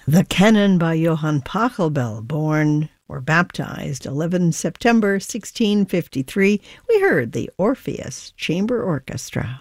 The Canon by Johann Pachelbel, born or baptized 11 September 1653. We heard the Orpheus Chamber Orchestra.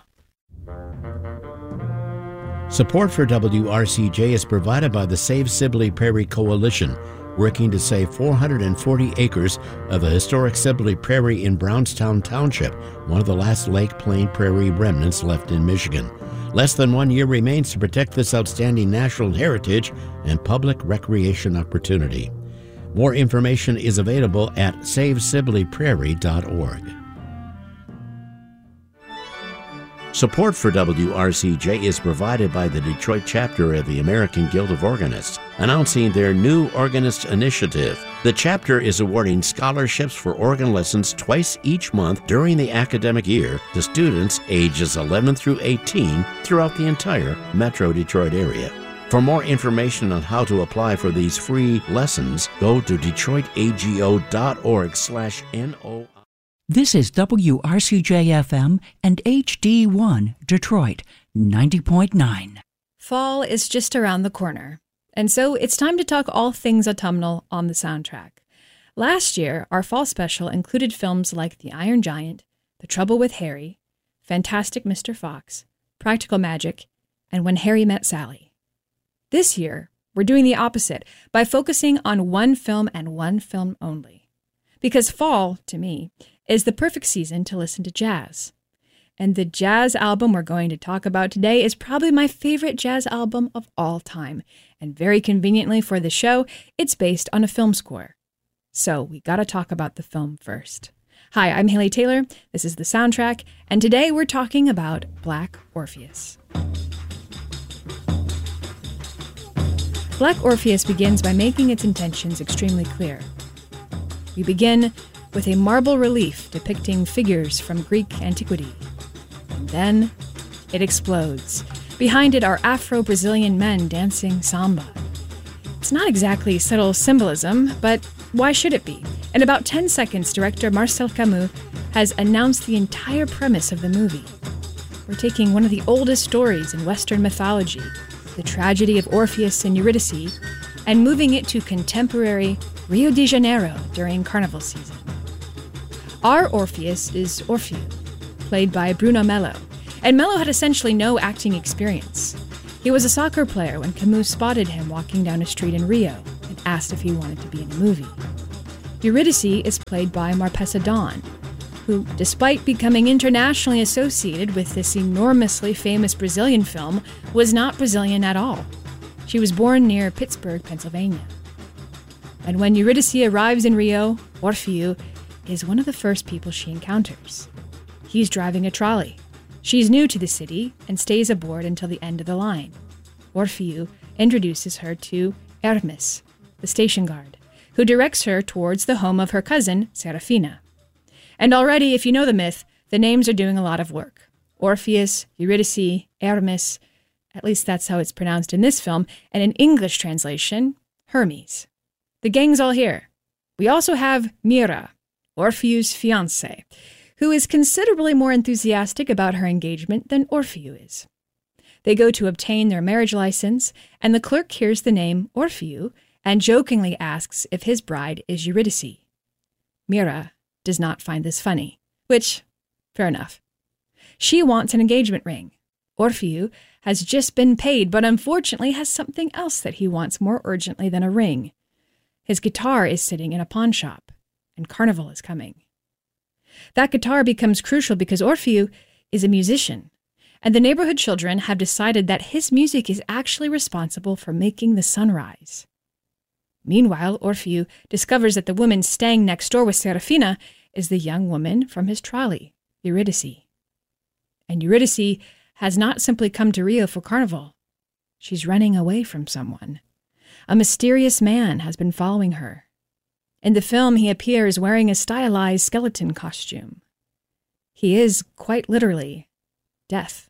Support for WRCJ is provided by the Save Sibley Prairie Coalition, working to save 440 acres of the historic Sibley Prairie in Brownstown Township, one of the last Lake Plain Prairie remnants left in Michigan. Less than 1 year remains to protect this outstanding natural heritage and public recreation opportunity. More information is available at SaveSibleyPrairie.org. Support for WRCJ is provided by the Detroit chapter of the American Guild of Organists, announcing their new Organist Initiative. The chapter is awarding scholarships for organ lessons twice each month during the academic year to students ages 11 through 18 throughout the entire Metro Detroit area. For more information on how to apply for these free lessons, go to detroitago.org/NO. This is WRCJ-FM and HD1 Detroit 90.9. Fall is just around the corner, and so it's time to talk all things autumnal on the soundtrack. Last year, our fall special included films like The Iron Giant, The Trouble with Harry, Fantastic Mr. Fox, Practical Magic, and When Harry Met Sally. This year, we're doing the opposite by focusing on one film and one film only. Because fall, to me, is the perfect season to listen to jazz. And the jazz album we're going to talk about today is probably my favorite jazz album of all time. And very conveniently for the show, it's based on a film score. So we gotta talk about the film first. Hi, I'm Haley Taylor, this is The Soundtrack, and today we're talking about Black Orpheus. Black Orpheus begins by making its intentions extremely clear. We begin with a marble relief depicting figures from Greek antiquity. And then it explodes. Behind it are Afro-Brazilian men dancing samba. It's not exactly subtle symbolism, but why should it be? In about 10 seconds, director Marcel Camus has announced the entire premise of the movie. We're taking one of the oldest stories in Western mythology, the tragedy of Orpheus and Eurydice, and moving it to contemporary Rio de Janeiro during carnival season. Our Orpheus is Orfeo, played by Bruno Mello, and Mello had essentially no acting experience. He was a soccer player when Camus spotted him walking down a street in Rio and asked if he wanted to be in a movie. Eurydice is played by Marpessa Dawn, who, despite becoming internationally associated with this enormously famous Brazilian film, was not Brazilian at all. She was born near Pittsburgh, Pennsylvania. And when Eurydice arrives in Rio, Orfeo is one of the first people she encounters. He's driving a trolley. She's new to the city and stays aboard until the end of the line. Orfeo introduces her to Hermes, the station guard, who directs her towards the home of her cousin, Serafina. And already, if you know the myth, the names are doing a lot of work. Orpheus, Eurydice, Hermes, at least that's how it's pronounced in this film, and in English translation, Hermes. The gang's all here. We also have Mira, Orfeo's fiancée, who is considerably more enthusiastic about her engagement than Orfeo is. They go to obtain their marriage license, and the clerk hears the name Orfeo and jokingly asks if his bride is Eurydice. Mira does not find this funny, which, fair enough. She wants an engagement ring. Orfeo has just been paid, but unfortunately has something else that he wants more urgently than a ring. His guitar is sitting in a pawn shop, and carnival is coming. That guitar becomes crucial because Orfeo is a musician, and the neighborhood children have decided that his music is actually responsible for making the sun rise. Meanwhile, Orfeo discovers that the woman staying next door with Serafina is the young woman from his trolley, Eurydice. And Eurydice has not simply come to Rio for carnival. She's running away from someone. A mysterious man has been following her. In the film, he appears wearing a stylized skeleton costume. He is, quite literally, Death.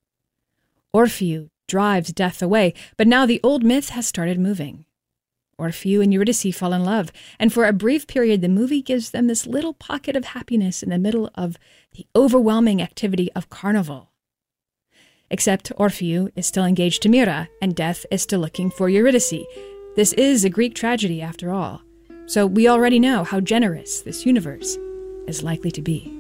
Orfeo drives Death away, but now the old myth has started moving. Orfeo and Eurydice fall in love, and for a brief period the movie gives them this little pocket of happiness in the middle of the overwhelming activity of carnival. Except Orpheus is still engaged to Myrrha, and Death is still looking for Eurydice. This is a Greek tragedy, after all. So we already know how generous this universe is likely to be.